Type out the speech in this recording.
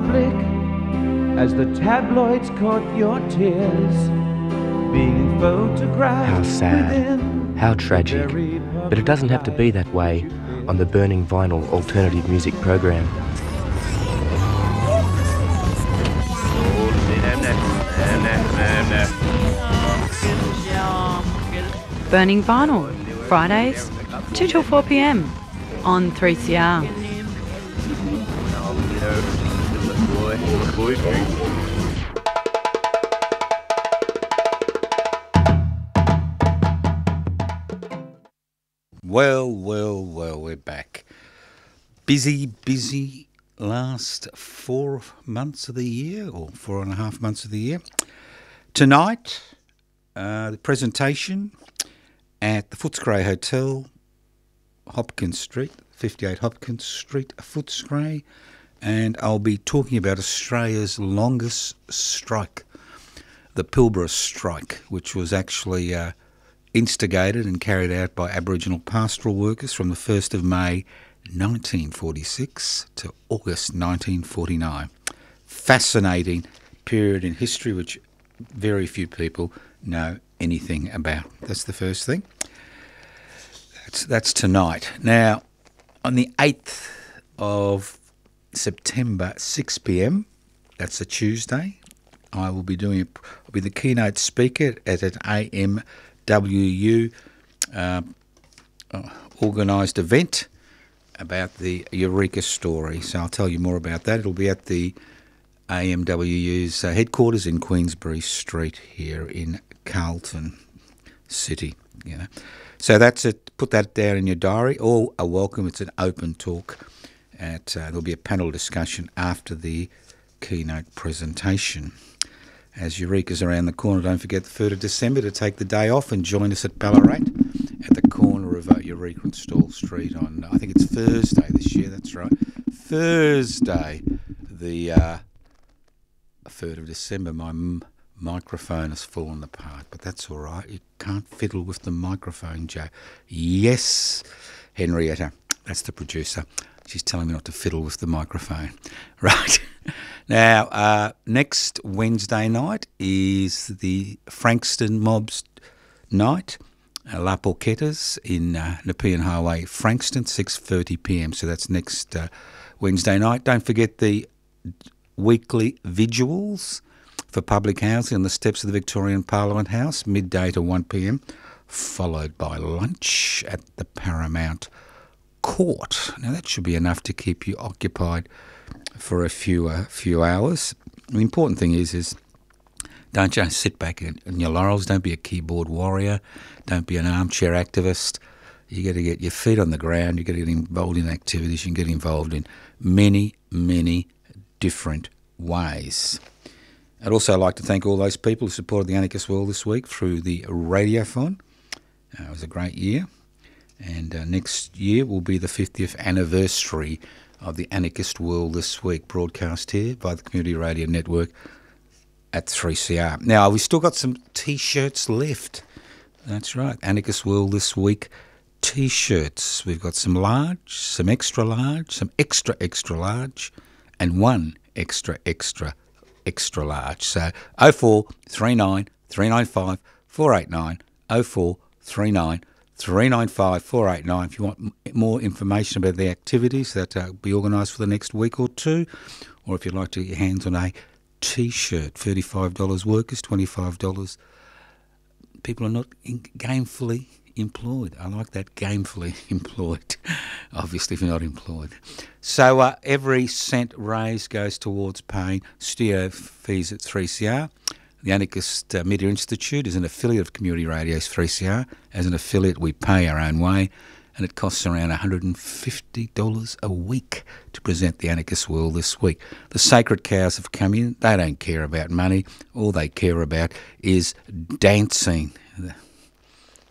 public as the tabloids caught your tears, being photographed. How sad, within how tragic, very but it doesn't have to be that way on the Burning Vinyl alternative music program. Burning Vinyl, Fridays, 2 till 4 p.m. on 3CR. Well, we're back. Busy last 4 months of the year, or 4.5 months of the year. Tonight, the presentation at the Footscray Hotel, Hopkins Street, 58 Hopkins Street, Footscray, and I'll be talking about Australia's longest strike, the Pilbara Strike, which was actually instigated and carried out by Aboriginal pastoral workers from the 1st of May 1946 to August 1949. Fascinating period in history which very few people know anything about. That's the first thing. That's tonight. Now, on the 8th of September, 6 p.m, that's a Tuesday, I'll be the keynote speaker at an AMWU organised event about the Eureka story. So I'll tell you more about that. It'll be at the AMWU's headquarters in Queensbury Street here in Carlton City. So that's it. Put that down in your diary. All are welcome. It's an open talk. There'll be a panel discussion after the keynote presentation. As Eureka's around the corner, don't forget the 3rd of December to take the day off and join us at Ballarat at the corner of Eureka and Stall Street on, I think it's Thursday this year, that's right. Thursday, the 3rd of December. My microphone has fallen apart, but that's all right. You can't fiddle with the microphone, Joe. Yes, Henrietta, that's the producer. She's telling me not to fiddle with the microphone. Right. Now, next Wednesday night is the Frankston Mobs night, La Porquetta's in Nepean Highway, Frankston, 6:30 p.m. So that's next Wednesday night. Don't forget the weekly vigils for public housing on the steps of the Victorian Parliament House, midday to 1 p.m, followed by lunch at the Paramount Court. Now that should be enough to keep you occupied for a few hours. The important thing is don't just sit back in your laurels. Don't be a keyboard warrior. Don't be an armchair activist. You got to get your feet on the ground. You got to get involved in activities. You can get involved in many different ways. I'd also like to thank all those people who supported the Anarchist World this week through the Radiothon. It was a great year. And next year will be the 50th anniversary of the Anarchist World This Week, broadcast here by the Community Radio Network at 3CR. Now, we've still got some T-shirts left. That's right, Anarchist World This Week T-shirts. We've got some large, some extra large, some extra large, and one extra large. So 0439 395 489, 0439 395 489 if you want more information about the activities that will be organised for the next week or two, or if you'd like to get your hands on a T-shirt, $35 workers, $25 people are not gamefully employed. I like that, gamefully employed, obviously if you're not employed. So every cent raised goes towards paying studio fees at 3CR. The Anarchist Media Institute is an affiliate of Community Radio's 3CR. As an affiliate, we pay our own way, and it costs around $150 a week to present the Anarchist World This Week. The sacred cows have come in. They don't care about money. All they care about is dancing.